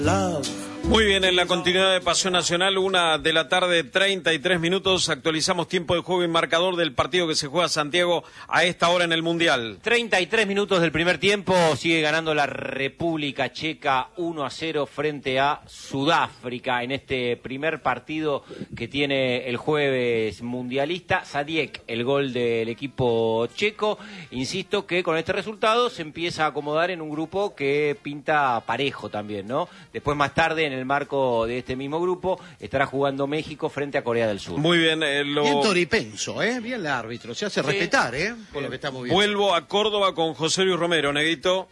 Muy bien, en la continuidad de Pasión Nacional, 1:33 actualizamos tiempo de juego y marcador del partido que se juega Santiago a esta hora en el Mundial. 33 minutos del primer tiempo, sigue ganando la República Checa 1-0 frente a Sudáfrica en este primer partido que tiene el jueves mundialista. Sadiek, el gol del equipo checo. Insisto que con este resultado se empieza a acomodar en un grupo que pinta parejo también, ¿no? Después más tarde, en el marco de este mismo grupo, estará jugando México frente a Corea del Sur. Muy bien. Bien Toripenso, bien el árbitro, se hace respetar, por lo que estamos viendo. Vuelvo a Córdoba con José Luis Romero, Neguito.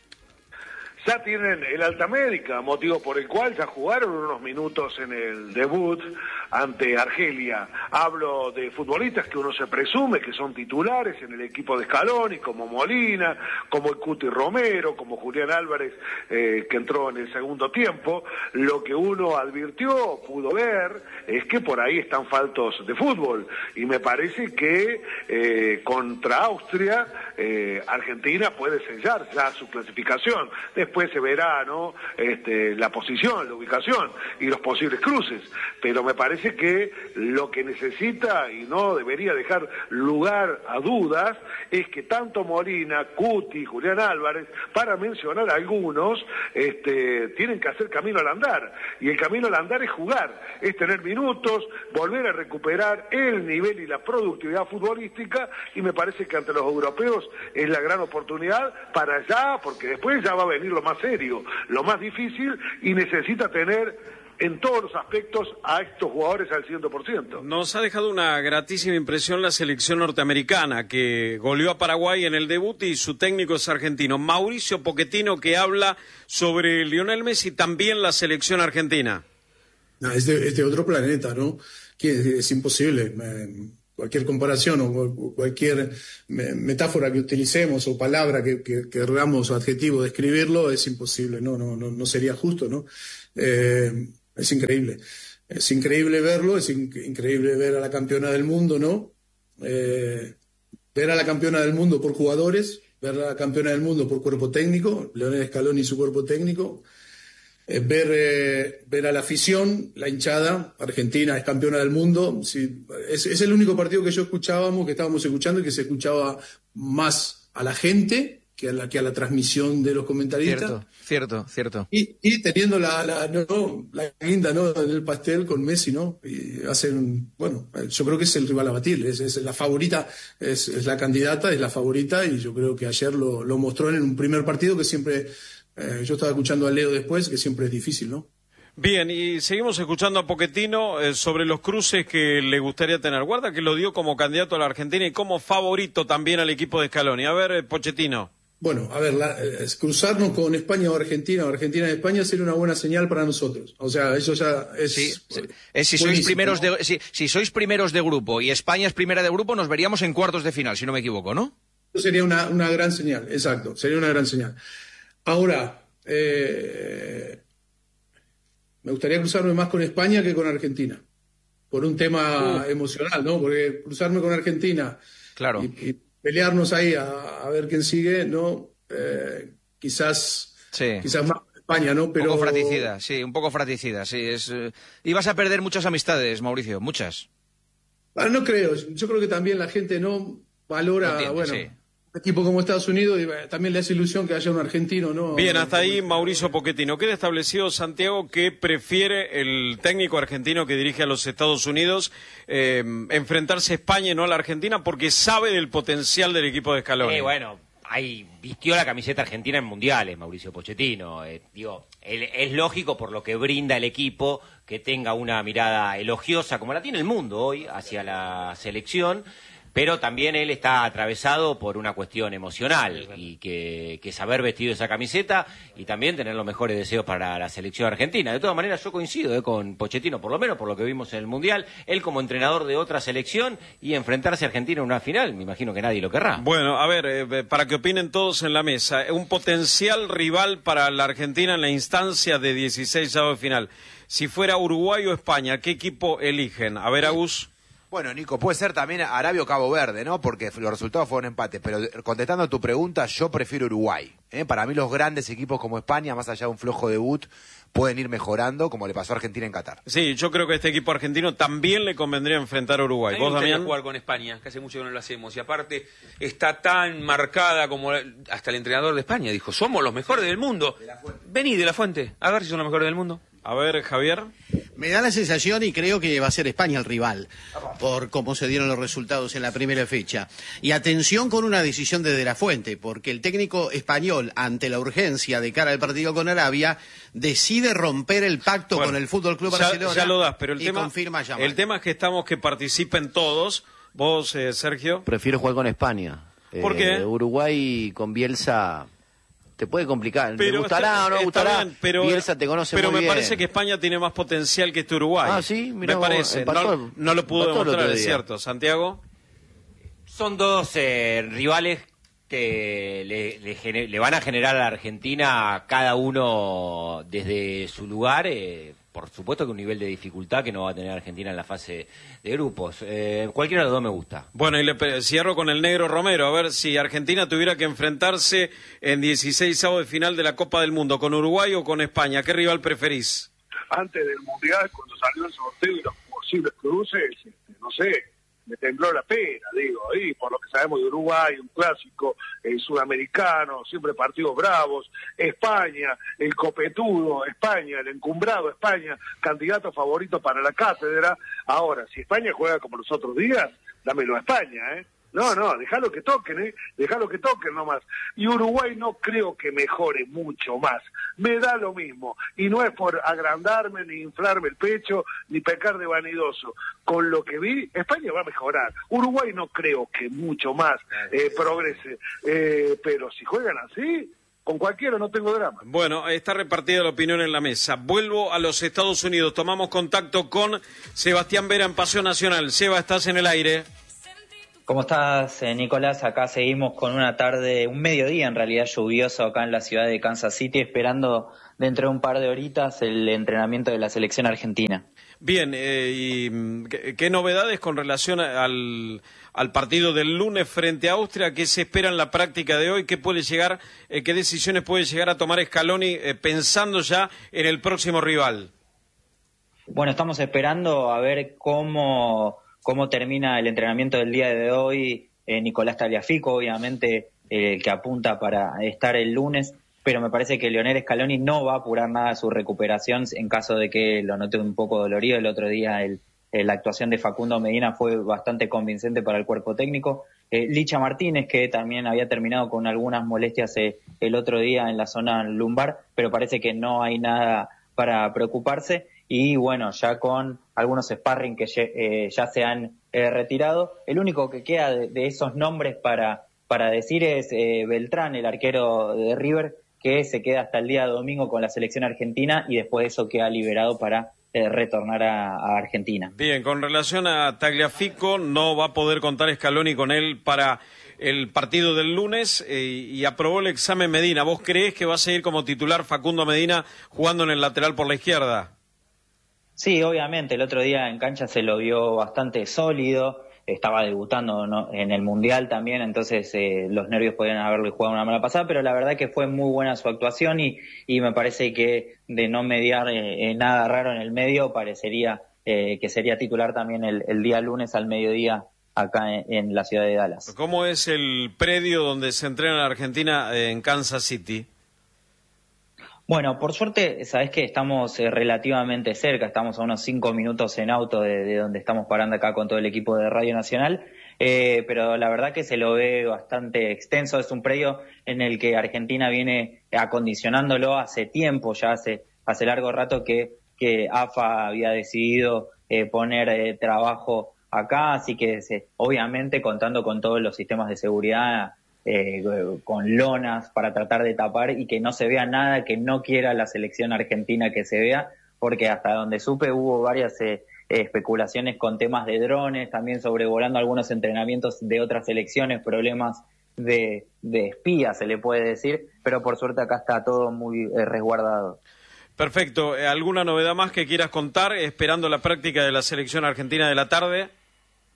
Ya tienen el alta médica, motivo por el cual ya jugaron unos minutos en el debut ante Argelia. Hablo de futbolistas que uno se presume que son titulares en el equipo de Scaloni, como Molina, como el Cuti Romero, como Julián Álvarez, que entró en el segundo tiempo. Lo que uno advirtió, pudo ver, es que por ahí están faltos de fútbol. Y me parece que contra Austria, Argentina puede sellar ya su clasificación. Después se verá, ¿no? La posición, la ubicación y los posibles cruces, pero me parece que lo que necesita y no debería dejar lugar a dudas es que tanto Molina, Cuti, Julián Álvarez, para mencionar algunos, tienen que hacer camino al andar, y el camino al andar es jugar, es tener minutos, volver a recuperar el nivel y la productividad futbolística, y me parece que ante los europeos es la gran oportunidad para allá, porque después ya va a venir lo más serio, lo más difícil, y necesita tener en todos los aspectos a estos jugadores al 100%. Nos ha dejado una gratísima impresión la selección norteamericana, que goleó a Paraguay en el debut y su técnico es argentino. Mauricio Pochettino, que habla sobre Lionel Messi, también la selección argentina. No, es de otro planeta, ¿no? Que es imposible. Cualquier comparación o cualquier metáfora que utilicemos o palabra que queramos o adjetivo describirlo es imposible, no sería justo, ¿no? Es increíble verlo, es increíble ver a la campeona del mundo, ¿no? Ver a la campeona del mundo por jugadores, ver a la campeona del mundo por cuerpo técnico, Lionel Scaloni y su cuerpo técnico. Ver a la afición, la hinchada, Argentina es campeona del mundo. Sí, es el único partido que estábamos escuchando y que se escuchaba más a la gente que a la transmisión de los comentaristas. Cierto. Y teniendo la guinda, ¿no?, del pastel con Messi, ¿no? Y yo creo que es el rival a batir, es la favorita, es la candidata, es la favorita, y yo creo que ayer lo mostró en un primer partido que siempre. Yo estaba escuchando a Leo después, que siempre es difícil, ¿no? Bien, y seguimos escuchando a Pochettino sobre los cruces que le gustaría tener. Guarda que lo dio como candidato a la Argentina y como favorito también al equipo de Scaloni. A ver, Pochettino. Bueno, a ver, cruzarnos con España o Argentina y España sería una buena señal para nosotros. O sea, eso ya es... Si sois primeros, ¿no? si sois primeros de grupo y España es primera de grupo, nos veríamos en cuartos de final, si no me equivoco, ¿no? Eso sería una gran señal, exacto, sería una gran señal. Ahora, me gustaría cruzarme más con España que con Argentina, por un tema emocional, ¿no? Porque cruzarme con Argentina, claro, y pelearnos ahí a ver quién sigue, ¿no? Quizás más España, ¿no? Pero... Un poco fratricida, sí. Y vas a perder muchas amistades, Mauricio, muchas. No creo, yo creo que también la gente no valora, un equipo como Estados Unidos, y también le hace ilusión que haya un argentino, ¿no? Bien, hasta ahí Mauricio Pochettino. Queda establecido, Santiago, que prefiere el técnico argentino que dirige a los Estados Unidos enfrentarse a España y no a la Argentina, porque sabe del potencial del equipo de Scaloni. Ahí vistió la camiseta argentina en mundiales, Mauricio Pochettino. Es lógico, por lo que brinda el equipo, que tenga una mirada elogiosa, como la tiene el mundo hoy, hacia la selección. Pero también él está atravesado por una cuestión emocional, y que es haber vestido esa camiseta y también tener los mejores deseos para la selección argentina. De todas maneras, yo coincido con Pochettino, por lo menos por lo que vimos en el Mundial, él como entrenador de otra selección, y enfrentarse a Argentina en una final, me imagino que nadie lo querrá. Bueno, a ver, para que opinen todos en la mesa, un potencial rival para la Argentina en la instancia de 16 de final. Si fuera Uruguay o España, ¿qué equipo eligen? A ver, Agus. Bueno, Nico, puede ser también Arabia o Cabo Verde, ¿no? Porque los resultados fueron empates. Pero contestando a tu pregunta, yo prefiero Uruguay. Para mí los grandes equipos como España, más allá de un flojo debut, pueden ir mejorando, como le pasó a Argentina en Qatar. Sí, yo creo que a este equipo argentino también le convendría enfrentar a Uruguay. A mí me ¿Vos, gustaría Damián? jugar con España, que hace mucho que no lo hacemos. Y aparte, está tan marcada como hasta el entrenador de España dijo, somos los mejores del mundo. Vení de la Fuente, a ver si son los mejores del mundo. A ver, Javier. Me da la sensación y creo que va a ser España el rival, por cómo se dieron los resultados en la primera fecha. Y atención con una decisión de la Fuente, porque el técnico español, ante la urgencia de cara al partido con Arabia, decide romper el pacto con el Fútbol Club Barcelona. Ya lo das, pero confirma a Yamal. el tema es que estamos que participen todos. Vos, Sergio. Prefiero jugar con España. ¿Por qué? Uruguay con Bielsa te puede complicar. Pero ¿Me gustará o no gustará? Bien, pero Bielsa te conoce muy bien. Pero me parece que España tiene más potencial que este Uruguay. Ah, sí, mirá me vos, parece. empató, No lo pudo empató el demostrar, otro es día. cierto. Santiago. Son dos rivales que le van a generar a la Argentina cada uno desde su lugar. Por supuesto que un nivel de dificultad que no va a tener Argentina en la fase de grupos. Cualquiera de los dos me gusta. Bueno, y cierro con el negro Romero. A ver, si Argentina tuviera que enfrentarse en 16avos de final de la Copa del Mundo, ¿con Uruguay o con España? ¿Qué rival preferís? Antes del Mundial, cuando salió el sorteo y los posibles cruces, no sé, me tembló la pena, digo, y por lo que sabemos de Uruguay, un clásico sudamericano, siempre partidos bravos, España, el copetudo, España, el encumbrado España, candidato favorito para la cátedra. Ahora, si España juega como los otros días, dámelo a España, No, dejalo que toquen, dejalo que toquen nomás. Y Uruguay no creo que mejore mucho más. Me da lo mismo. Y no es por agrandarme, ni inflarme el pecho, ni pecar de vanidoso. Con lo que vi, España va a mejorar. Uruguay no creo que mucho más progrese. Pero si juegan así, con cualquiera no tengo drama. Bueno, está repartida la opinión en la mesa. Vuelvo a los Estados Unidos. Tomamos contacto con Sebastián Vera en Pasión Nacional. Seba, estás en el aire. ¿Cómo estás, Nicolás? Acá seguimos con una tarde, un mediodía en realidad lluvioso acá en la ciudad de Kansas City, esperando dentro de un par de horitas el entrenamiento de la selección argentina. Bien, ¿y qué novedades con relación al partido del lunes frente a Austria? ¿Qué se espera en la práctica de hoy? ¿Qué decisiones puede llegar a tomar Scaloni pensando ya en el próximo rival? Bueno, estamos esperando a ver cómo termina el entrenamiento del día de hoy. Nicolás Tagliafico, obviamente, el que apunta para estar el lunes, pero me parece que Lionel Scaloni no va a apurar nada a su recuperación en caso de que lo note un poco dolorido. El otro día la actuación de Facundo Medina fue bastante convincente para el cuerpo técnico. Licha Martínez, que también había terminado con algunas molestias el otro día en la zona lumbar, pero parece que no hay nada para preocuparse. Y bueno, ya con algunos sparring que ya se han retirado, el único que queda de esos nombres para decir es Beltrán, el arquero de River, que se queda hasta el día domingo con la selección argentina y después de eso queda liberado para retornar a Argentina. Bien, con relación a Tagliafico, no va a poder contar Scaloni con él para el partido del lunes y aprobó el examen Medina. ¿Vos creés que va a seguir como titular Facundo Medina jugando en el lateral por la izquierda? Sí, obviamente, el otro día en cancha se lo vio bastante sólido, estaba debutando en el Mundial también, entonces los nervios podían haberle jugado una mala pasada, pero la verdad que fue muy buena su actuación y me parece que de no mediar nada raro en el medio, parecería que sería titular también el día lunes al mediodía acá en la ciudad de Dallas. ¿Cómo es el predio donde se entrena la Argentina en Kansas City? Bueno, por suerte, sabés que estamos relativamente cerca, estamos a unos 5 minutos en auto de donde estamos parando acá con todo el equipo de Radio Nacional, pero la verdad que se lo ve bastante extenso. Es un predio en el que Argentina viene acondicionándolo hace tiempo, ya hace largo rato que AFA había decidido poner trabajo acá, así que obviamente contando con todos los sistemas de seguridad, con lonas para tratar de tapar y que no se vea nada que no quiera la selección argentina que se vea, porque hasta donde supe hubo varias especulaciones con temas de drones, también sobrevolando algunos entrenamientos de otras selecciones, problemas de espía se le puede decir, pero por suerte acá está todo muy resguardado. Perfecto. ¿Alguna novedad más que quieras contar esperando la práctica de la selección argentina de la tarde?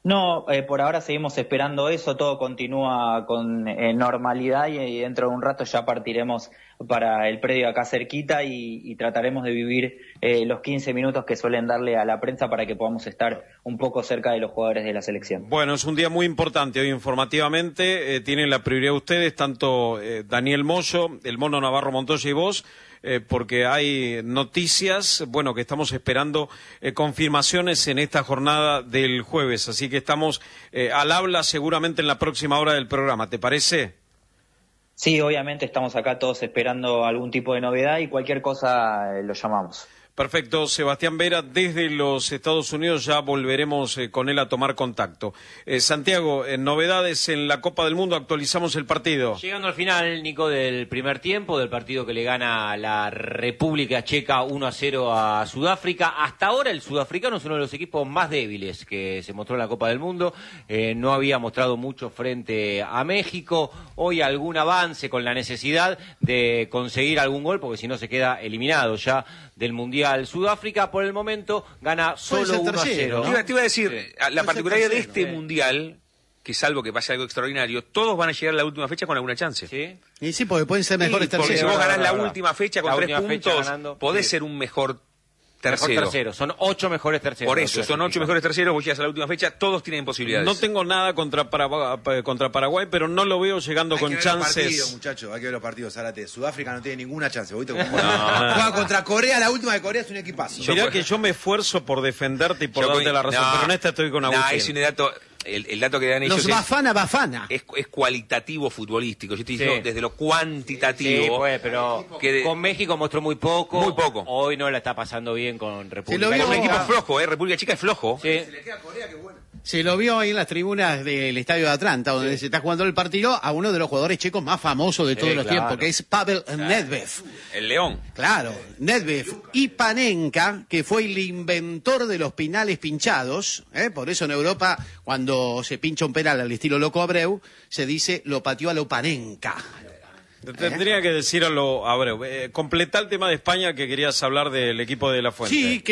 No, por ahora seguimos esperando eso, todo continúa con normalidad y dentro de un rato ya partiremos para el predio acá cerquita y trataremos de vivir los 15 minutos que suelen darle a la prensa para que podamos estar un poco cerca de los jugadores de la selección. Bueno, es un día muy importante hoy informativamente, tienen la prioridad ustedes, tanto Daniel Moyo, el Mono Navarro Montoya y vos, porque hay noticias, bueno, que estamos esperando confirmaciones en esta jornada del jueves, así que estamos al habla seguramente en la próxima hora del programa, ¿te parece? Sí, obviamente estamos acá todos esperando algún tipo de novedad y cualquier cosa lo llamamos. Perfecto, Sebastián Vera, desde los Estados Unidos ya volveremos con él a tomar contacto. Santiago, novedades en la Copa del Mundo, actualizamos el partido. Llegando al final, Nico, del primer tiempo, del partido que le gana la República Checa 1-0 a Sudáfrica. Hasta ahora el sudafricano es uno de los equipos más débiles que se mostró en la Copa del Mundo. No había mostrado mucho frente a México. Hoy algún avance con la necesidad de conseguir algún gol, porque si no se queda eliminado ya del Mundial. Sudáfrica por el momento gana solo 1-0. ¿No? Te iba a decir, la particularidad de este Mundial, que salvo que pase algo extraordinario, todos van a llegar a la última fecha con alguna chance. ¿Sí? Y sí, porque pueden ser mejores terceros. Porque si vos ganás la última fecha con 3 puntos, podés ser un mejor tercero. Son 8 mejores terceros. Por eso, son 8 mejores terceros, vos llegas a la última fecha, todos tienen posibilidades. No tengo nada contra Paraguay, pero no lo veo llegando con chances. Muchachos, hay que ver los partidos, Zárate. Sudáfrica no tiene ninguna chance. Juega contra Corea, la última de Corea es un equipazo. Mirá que yo me esfuerzo por defenderte y por darte la razón, pero en esta estoy con Agustín. Es un dato... El dato que dan ellos Bafana. Es cualitativo futbolístico. Yo estoy diciendo desde lo cuantitativo. Sí, pues, pero con México mostró muy poco. Muy poco. Hoy no la está pasando bien con República Checa. Es un equipo flojo, República Checa es flojo. Sí. Se le queda a Corea, qué bueno. Se lo vio ahí en las tribunas del estadio de Atlanta, donde se está jugando el partido, a uno de los jugadores checos más famosos de todos los tiempos, que es Pavel Nedved. El León. Claro, Nedved. Y Panenka, que fue el inventor de los penales pinchados, por eso en Europa, cuando se pincha un penal al estilo Loco Abreu, se dice lo pateó a lo Panenka. Tendría que decir a lo Abreu. Completá el tema de España, que querías hablar del equipo de La Fuente. Sí,